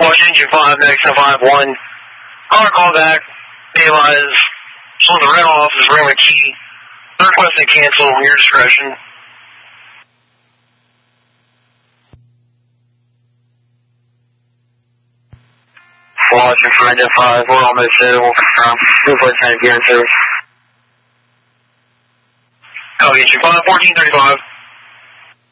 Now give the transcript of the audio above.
Watch engine 5, Mexico 5-1. Call back. Realize on the red off is Railway key. Request to cancel, your discretion. Watch and find at 5, we're almost there, we'll confirm. Request to be on service. Copy, engine 5, 1435.